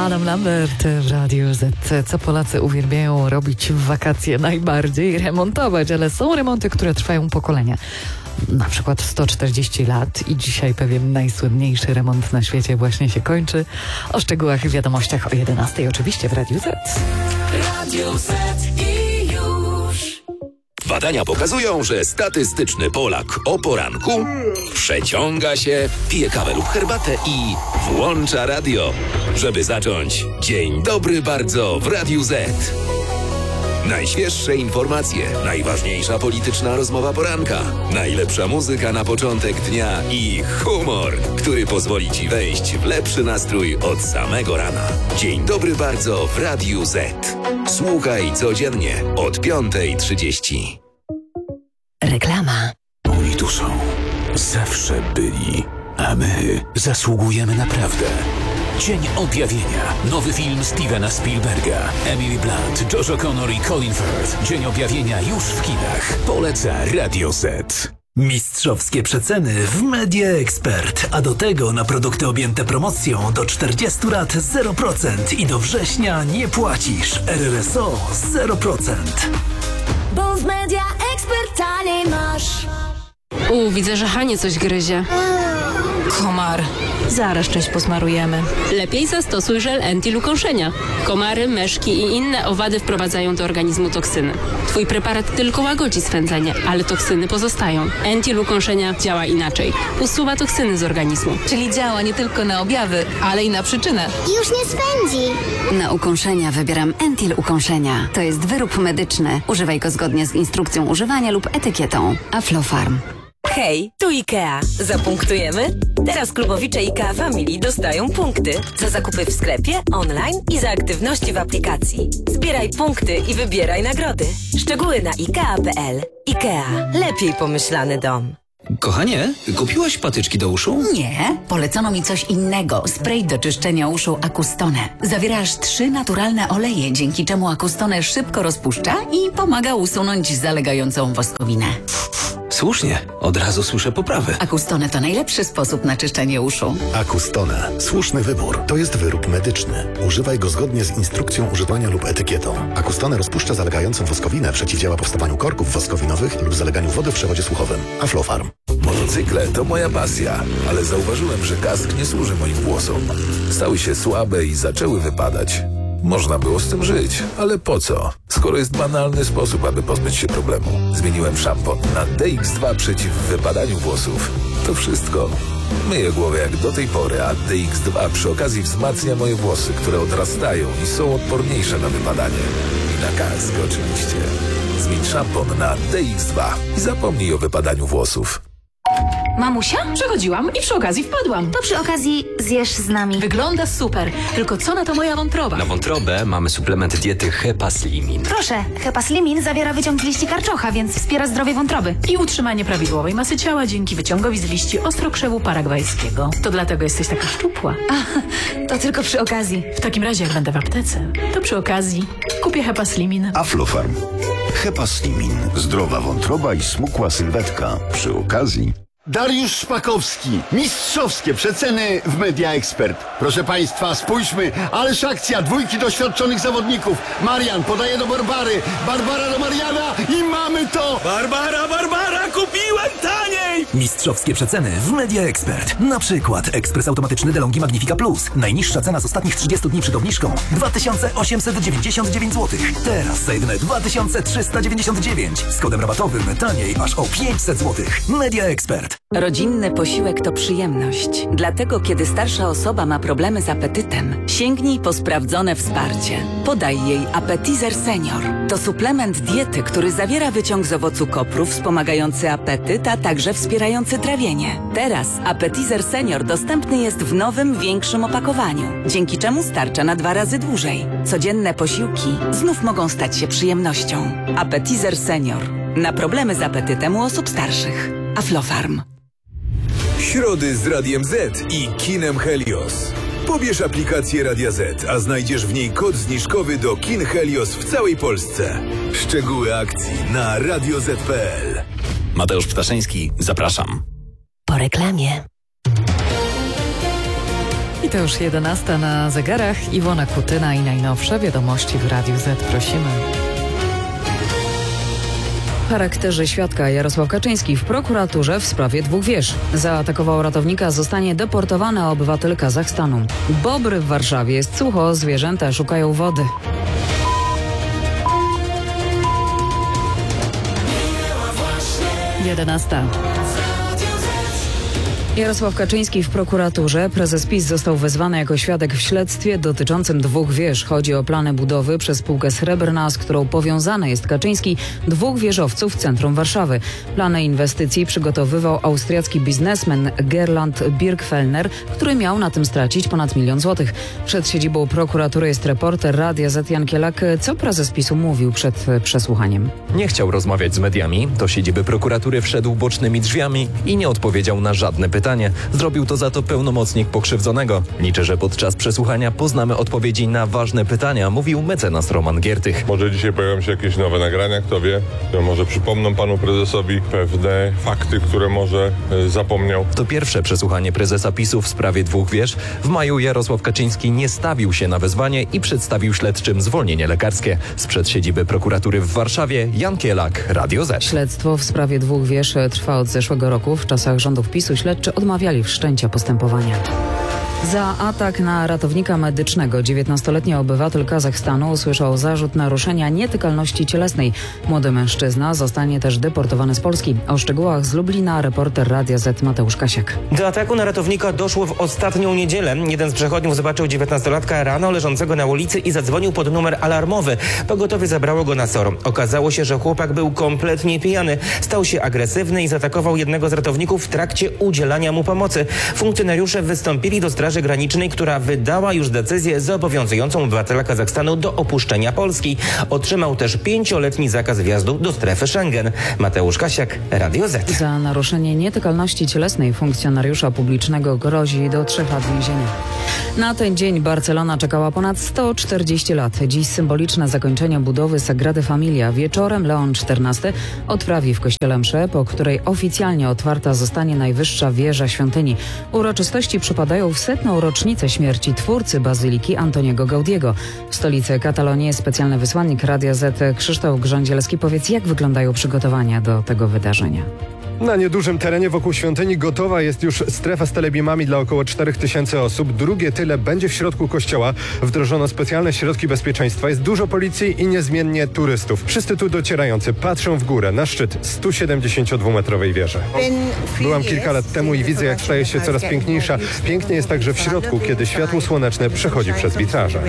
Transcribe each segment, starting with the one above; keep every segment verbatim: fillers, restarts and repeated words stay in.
Adam Lambert w Radiu Z. Co Polacy uwielbiają robić w wakacje najbardziej? Remontować, ale są remonty, które trwają pokolenia. Na przykład sto czterdzieści lat i dzisiaj pewien najsłynniejszy remont na świecie właśnie się kończy. O szczegółach w wiadomościach o jedenastej oczywiście w Radiu Z. Radio Z i już. Badania pokazują, że statystyczny Polak o poranku przeciąga się, pije kawę lub herbatę i włącza radio, żeby zacząć dzień dobry bardzo w Radiu Z. Najświeższe informacje, najważniejsza polityczna rozmowa poranka, najlepsza muzyka na początek dnia i humor, który pozwoli Ci wejść w lepszy nastrój od samego rana. Dzień dobry bardzo w Radiu Z. Słuchaj codziennie od piątej trzydzieści. Reklama. Oni tu są. Zawsze byli. A my zasługujemy naprawdę. Dzień Objawienia. Nowy film Stevena Spielberga. Emily Blunt, Josh O'Connor i Colin Firth. Dzień Objawienia już w kinach. Poleca Radio Z. Mistrzowskie przeceny w Media Expert, a do tego na produkty objęte promocją do czterdziestu lat zero procent i do września nie płacisz. R R S O zero procent. Bo w Media Expert taniej masz. U, widzę, że Hanie coś gryzie. Komar. Zaraz część posmarujemy. Lepiej zastosuj żel anti-lukąszenia. Komary, myszki i inne owady wprowadzają do organizmu toksyny. Twój preparat tylko łagodzi swędzenie, ale toksyny pozostają. Anti-lukąszenia działa inaczej. Usuwa toksyny z organizmu. Czyli działa nie tylko na objawy, ale i na przyczynę. Już nie swędzi. Na ukąszenia wybieram Entil Ukąszenia. To jest wyrób medyczny. Używaj go zgodnie z instrukcją używania lub etykietą. Aflofarm. Hej, tu IKEA. Zapunktujemy? Teraz klubowicze IKEA Family dostają punkty za zakupy w sklepie, online i za aktywności w aplikacji. Zbieraj punkty i wybieraj nagrody. Szczegóły na ikea kropka p l. IKEA. Lepiej pomyślany dom. Kochanie, kupiłaś patyczki do uszu? Nie, polecono mi coś innego. Spray do czyszczenia uszu Acustone. Zawiera aż trzy naturalne oleje, dzięki czemu Acustone szybko rozpuszcza i pomaga usunąć zalegającą woskowinę. Słusznie, od razu słyszę poprawę. Acustone to najlepszy sposób na czyszczenie uszu. Acustone. Słuszny wybór. To jest wyrób medyczny. Używaj go zgodnie z instrukcją używania lub etykietą. Acustone rozpuszcza zalegającą woskowinę, przeciwdziała powstawaniu korków woskowinowych lub zaleganiu wody w przewodzie słuchowym. Aflofarm. Motocykle to moja pasja, ale zauważyłem, że kask nie służy moim włosom. Stały się słabe i zaczęły wypadać. Można było z tym żyć, ale po co? Skoro jest banalny sposób, aby pozbyć się problemu. Zmieniłem szampon na D X dwa przeciw wypadaniu włosów. To wszystko. Myję głowę jak do tej pory, a D X dwa przy okazji wzmacnia moje włosy, które odrastają i są odporniejsze na wypadanie. I na kask oczywiście. Zmień szampon na D X dwa i zapomnij o wypadaniu włosów. Mamusia? Przechodziłam i przy okazji wpadłam. To przy okazji zjesz z nami. Wygląda super, tylko co na to moja wątroba? Na wątrobę mamy suplement diety Hepaslimin. Proszę, Hepaslimin zawiera wyciąg z liści karczocha, więc wspiera zdrowie wątroby. I utrzymanie prawidłowej masy ciała dzięki wyciągowi z liści ostrokrzewu paragwajskiego. To dlatego jesteś taka szczupła. A, to tylko przy okazji. W takim razie jak będę w aptece, to przy okazji kupię Hepaslimin. Aflofarm. Hepaslimin. Zdrowa wątroba i smukła sylwetka. Przy okazji... Dariusz Szpakowski. Mistrzowskie przeceny w Media Expert. Proszę Państwa, spójrzmy. Ależ akcja. Dwójki doświadczonych zawodników. Marian podaje do Barbary. Barbara do Mariana i mamy to. Barbara, Barbara, kupiłem taniej. Mistrzowskie przeceny w Media Expert. Na przykład ekspres automatyczny DeLonghi Magnifica Plus. Najniższa cena z ostatnich trzydziestu dni przed obniżką dwa tysiące osiemset dziewięćdziesiąt dziewięć złotych. Teraz za jedyne dwa tysiące trzysta dziewięćdziesiąt dziewięć. Z kodem rabatowym taniej aż o pięćset złotych. Media Expert. Rodzinny posiłek to przyjemność. Dlatego, kiedy starsza osoba ma problemy z apetytem, sięgnij po sprawdzone wsparcie. Podaj jej Appetizer Senior. To suplement diety, który zawiera wyciąg z owocu kopru wspomagający apetyt, a także wspierający trawienie. Teraz Appetizer Senior dostępny jest w nowym, większym opakowaniu, dzięki czemu starcza na dwa razy dłużej. Codzienne posiłki znów mogą stać się przyjemnością. Appetizer Senior. Na problemy z apetytem u osób starszych. Aflofarm. Środy z Radiem Z i kinem Helios. Pobierz aplikację Radia Z, a znajdziesz w niej kod zniżkowy do kin Helios w całej Polsce. Szczegóły akcji na radio zet kropka pe el. Mateusz Ptaszyński, zapraszam. Po reklamie. I to już jedenasta na zegarach. Iwona Kutyna i najnowsze wiadomości w Radiu Z. Prosimy. W charakterze świadka Jarosław Kaczyński w prokuraturze w sprawie dwóch wież. Zaatakował ratownika, zostanie deportowana obywatel Kazachstanu. Bobry w Warszawie, jest sucho, zwierzęta szukają wody. jedenasta. Jarosław Kaczyński w prokuraturze. Prezes PiS został wezwany jako świadek w śledztwie dotyczącym dwóch wież. Chodzi o plany budowy przez spółkę Srebrna, z którą powiązany jest Kaczyński, dwóch wieżowców w centrum Warszawy. Plany inwestycji przygotowywał austriacki biznesmen Gerland Birkfellner, który miał na tym stracić ponad milion złotych. Przed siedzibą prokuratury jest reporter Radia Z Jan Kielak. Co prezes PiS-u mówił przed przesłuchaniem? Nie chciał rozmawiać z mediami. Do siedziby prokuratury wszedł bocznymi drzwiami i nie odpowiedział na żadne pytanie. Zrobił to za to pełnomocnik pokrzywdzonego. Liczę, że podczas przesłuchania poznamy odpowiedzi na ważne pytania, mówił mecenas Roman Giertych. Może dzisiaj pojawią się jakieś nowe nagrania, kto wie, które może przypomną panu prezesowi pewne fakty, które może y, zapomniał. To pierwsze przesłuchanie prezesa PiS-u w sprawie dwóch wież. W maju Jarosław Kaczyński nie stawił się na wezwanie i przedstawił śledczym zwolnienie lekarskie. Sprzed siedziby prokuratury w Warszawie Jan Kielak, Radio Z. Śledztwo w sprawie dwóch wież trwa od zeszłego roku. W czasach rządów PiS-u śledczy odmawiali wszczęcia postępowania. Za atak na ratownika medycznego dziewiętnastoletni obywatel Kazachstanu usłyszał zarzut naruszenia nietykalności cielesnej. Młody mężczyzna zostanie też deportowany z Polski. O szczegółach z Lublina reporter Radia Z Mateusz Kasiak. Do ataku na ratownika doszło w ostatnią niedzielę. Jeden z przechodniów zobaczył dziewiętnastolatka rano leżącego na ulicy i zadzwonił pod numer alarmowy. Pogotowie zabrało go na SOR. Okazało się, że chłopak był kompletnie pijany. Stał się agresywny i zaatakował jednego z ratowników w trakcie udzielania mu pomocy. Funkcjonariusze wystąpili do Straży Granicznej, która wydała już decyzję zobowiązującą obywatela Kazachstanu do opuszczenia Polski. Otrzymał też pięcioletni zakaz wjazdu do strefy Schengen. Mateusz Kasiak, Radio Z. Za naruszenie nietykalności cielesnej funkcjonariusza publicznego grozi do trzech lat więzienia. Na ten dzień Barcelona czekała ponad sto czterdzieści lat. Dziś symboliczne zakończenie budowy Sagrady Familia. Wieczorem Leon czternasty odprawi w kościele mszę, po której oficjalnie otwarta zostanie najwyższa wieża świątyni. Uroczystości przypadają w setną rocznicę śmierci twórcy bazyliki Antoniego Gaudiego. W stolicy Katalonii jest specjalny wysłannik Radia Z Krzysztof Grządzielski. Powiedz, jak wyglądają przygotowania do tego wydarzenia? Na niedużym terenie wokół świątyni gotowa jest już strefa z telebimami dla około czterech tysięcy osób. Drugie tyle będzie w środku kościoła. Wdrożono specjalne środki bezpieczeństwa. Jest dużo policji i niezmiennie turystów. Wszyscy tu docierający patrzą w górę na szczyt stu siedemdziesięciodwumetrowej wieży. Byłam kilka lat temu i widzę, jak staje się coraz piękniejsza. Pięknie jest także w środku, kiedy światło słoneczne przechodzi przez witraże.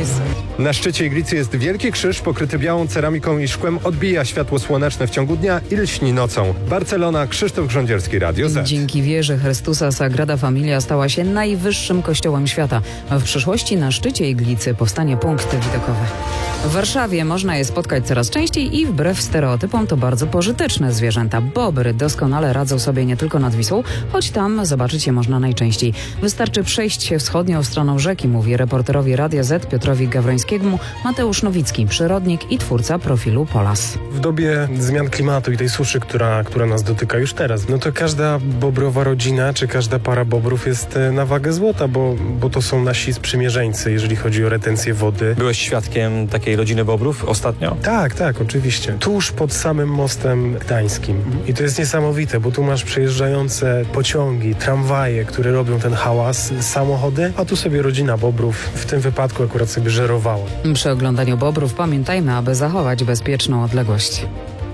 Na szczycie iglicy jest wielki krzyż pokryty białą ceramiką i szkłem. Odbija światło słoneczne w ciągu dnia i lśni nocą. Barcelona, Krzysztof Grządzielski, Radio Z. Dzięki wieży Chrystusa Sagrada Familia stała się najwyższym kościołem świata. W przyszłości na szczycie iglicy powstanie punkt widokowy. W Warszawie można je spotkać coraz częściej i wbrew stereotypom to bardzo pożyteczne zwierzęta. Bobry doskonale radzą sobie nie tylko nad Wisłą, choć tam zobaczyć je można najczęściej. Wystarczy przejść się wschodnią stroną rzeki, mówi reporterowi Radia Z Piotrowi Gawrońskiemu Mateusz Nowicki, przyrodnik i twórca profilu Polas. W dobie zmian klimatu i tej suszy, która, która nas dotyka już teraz, no to każda bobrowa rodzina, czy każda para bobrów jest na wagę złota, bo, bo to są nasi sprzymierzeńcy, jeżeli chodzi o retencję wody. Byłeś świadkiem takiej rodziny bobrów ostatnio? Tak, tak, oczywiście. Tuż pod samym mostem gdańskim. I to jest niesamowite, bo tu masz przejeżdżające pociągi, tramwaje, które robią ten hałas, samochody, a tu sobie rodzina bobrów, w tym wypadku akurat sobie żerowała. Przy oglądaniu bobrów pamiętajmy, aby zachować bezpieczną odległość.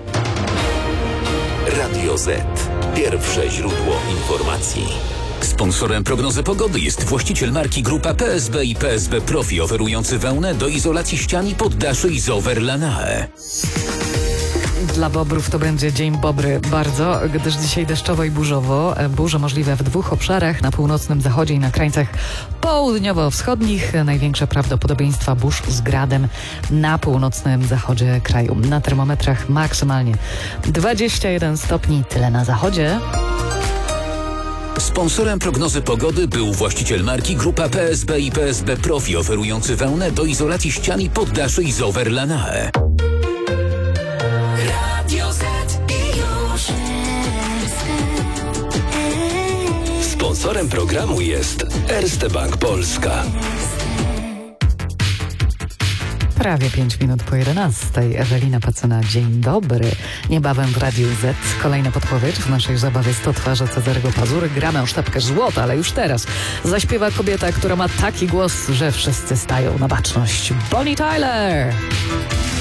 Radio Z. Pierwsze źródło informacji. Sponsorem prognozy pogody jest właściciel marki Grupa P S B i P S B Profi, oferujący wełnę do izolacji ścian i poddaszy Isover Lanae. Dla bobrów to będzie dzień dobry bardzo, gdyż dzisiaj deszczowo i burzowo. Burze możliwe w dwóch obszarach, na północnym zachodzie i na krańcach południowo-wschodnich. Największe prawdopodobieństwa burz z gradem na północnym zachodzie kraju. Na termometrach maksymalnie dwadzieścia jeden stopni, tyle na zachodzie. Sponsorem prognozy pogody był właściciel marki Grupa P S B i P S B Profi, oferujący wełnę do izolacji ścian i poddaszy Isover Lanae. Sponsor Sponsorem programu jest Erste Bank Polska. Prawie pięć minut po jedenastej. Ewelina Pacyna, dzień dobry. Niebawem w Radiu Z kolejna podpowiedź w naszej zabawie sto twarzy Cezarego Pazury. Gramy o sztabkę złota, ale już teraz zaśpiewa kobieta, która ma taki głos, że wszyscy stają na baczność. Bonnie Tyler!